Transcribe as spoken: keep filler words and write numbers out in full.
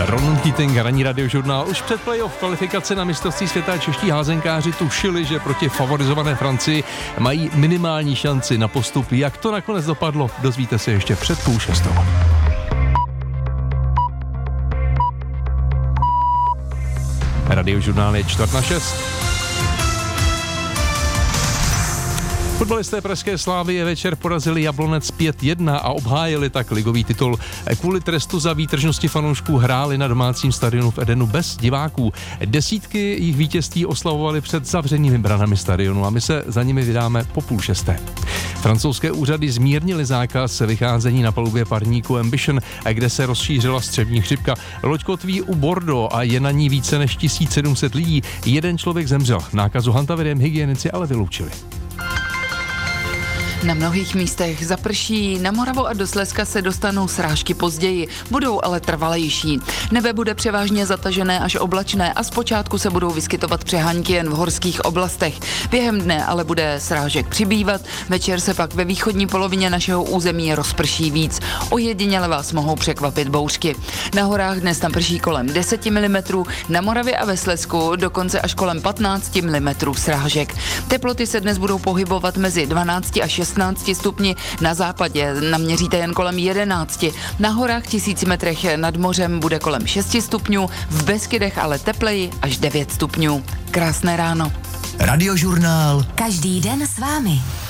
Ronan Keating, ranní radiožurnál. Už před playoff kvalifikace na mistrovství světa čeští házenkáři tušili, že proti favorizované Francii mají minimální šanci na postup. Jak to nakonec dopadlo, dozvíte se ještě před půl šestou. Radiožurnál je čtvrt na šest. Fotbalisté pražské Slavie večer porazili Jablonec pět jedna a obhájili tak ligový titul. Kvůli trestu za výtržnosti fanoušků hráli na domácím stadionu v Edenu bez diváků. Desítky jich vítězství oslavovali před zavřenými branami stadionu a my se za nimi vydáme po půl šesté. Francouzské úřady zmírnily zákaz vycházení na palubě parníku Ambition, kde se rozšířila střevní chřipka. Loď kotví u Bordeaux a je na ní více než tisíc sedm set lidí. Jeden člověk zemřel. Nákazu hantavirem hygienici ale vyloučili. Na mnohých místech zaprší, na Moravu a do Slezska se dostanou srážky později, budou ale trvalejší. Nebe bude převážně zatažené až oblačné a zpočátku se budou vyskytovat přehánky jen v horských oblastech. Během dne ale bude srážek přibývat, večer se pak ve východní polovině našeho území rozprší víc. Ojediněle vás mohou překvapit bouřky. Na horách dnes tam prší kolem deset milimetrů, na Moravě a ve Slezsku dokonce až kolem patnáct milimetrů srážek. Teploty se dnes budou pohybovat mezi dvanácti a šestnácti stupni, na západě naměříte jen kolem jedenácti, na horách tisíci metrech nad mořem bude kolem šesti stupňů, v Beskydech ale tepleji až devět stupňů. Krásné ráno. Radiožurnál. Každý den s vámi.